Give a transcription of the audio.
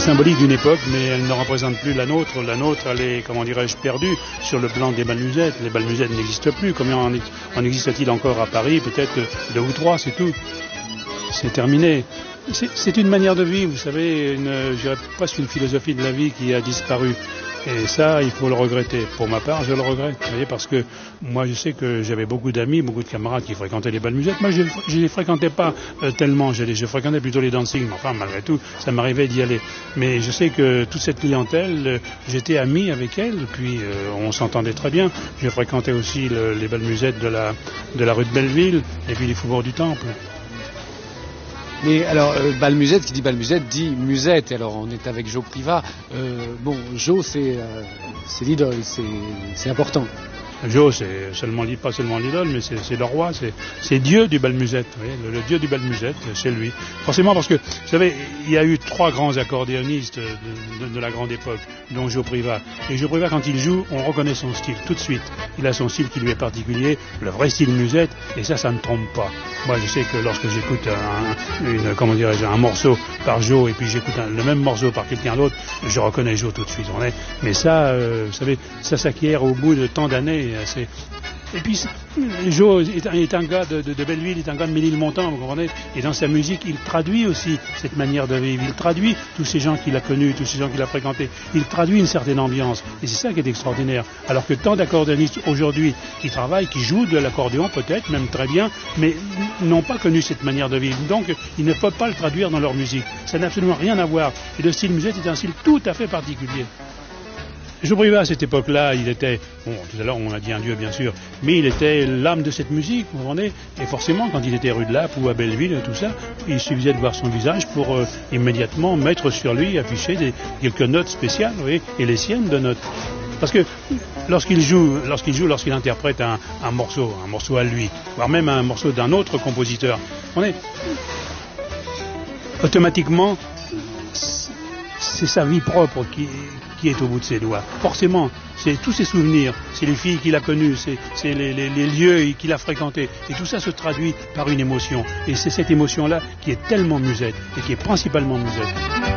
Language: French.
symbolique d'une époque, mais elle ne représente plus la nôtre. La nôtre, elle est, comment dirais-je, perdue sur le plan des bals musettes. Les bals musettes n'existent plus. Combien en existe-t-il encore à Paris? Peut-être 2 ou 3, c'est tout. C'est terminé. C'est une manière de vivre, vous savez, je dirais presque une philosophie de la vie qui a disparu. Et ça, il faut le regretter. Pour ma part, je le regrette. Vous voyez, parce que moi, je sais que j'avais beaucoup d'amis, beaucoup de camarades qui fréquentaient les bals musettes. Moi, je ne les fréquentais pas tellement. Je fréquentais plutôt les dancing. Enfin, malgré tout, ça m'arrivait d'y aller. Mais je sais que toute cette clientèle, j'étais ami avec elle. Puis, on s'entendait très bien. Je fréquentais aussi les bals musettes de la rue de Belleville et puis les faubourgs du Temple. Mais alors, bal musette, qui dit bal musette, dit musette. Alors, on est avec Joe Privat. Bon, Joe, c'est l'idole, c'est important. Joe, c'est pas seulement l'idole, mais c'est le roi, c'est Dieu du bal musette. Vous voyez, le Dieu du bal musette, c'est lui. Forcément, parce que, vous savez, il y a eu 3 grands accordéonistes de la grande époque, dont Joe Privat. Et Joe Privat, quand il joue, on reconnaît son style tout de suite. Il a son style qui lui est particulier, le vrai style musette, et ça ne trompe pas. Moi, je sais que lorsque j'écoute un morceau par Joe, et puis j'écoute le même morceau par quelqu'un d'autre, je reconnais Joe tout de suite. Mais ça, vous savez, ça s'acquiert au bout de tant d'années. Et puis, Joe est un gars de Belleville, est un gars de Ménilmontant, vous comprenez? Et dans sa musique, il traduit aussi cette manière de vivre. Il traduit tous ces gens qu'il a connus, tous ces gens qu'il a fréquentés. Il traduit une certaine ambiance. Et c'est ça qui est extraordinaire. Alors que tant d'accordéonistes aujourd'hui qui travaillent, qui jouent de l'accordéon peut-être, même très bien, mais n'ont pas connu cette manière de vivre. Donc, ils ne peuvent pas le traduire dans leur musique. Ça n'a absolument rien à voir. Et le style musette est un style tout à fait particulier. Joe Privat, à cette époque-là, il était, bon, tout à l'heure on a dit un dieu bien sûr, mais il était l'âme de cette musique, vous comprenez? Et forcément, quand il était rue de Lappe ou à Belleville et tout ça, il suffisait de voir son visage pour immédiatement mettre sur lui, afficher quelques notes spéciales, vous voyez, et les siennes de notes. Parce que lorsqu'il interprète un morceau à lui, voire même un morceau d'un autre compositeur, automatiquement, c'est sa vie propre qui est au bout de ses doigts. Forcément, c'est tous ses souvenirs, c'est les filles qu'il a connues, c'est les lieux qu'il a fréquentés. Et tout ça se traduit par une émotion. Et c'est cette émotion-là qui est tellement musette et qui est principalement musette.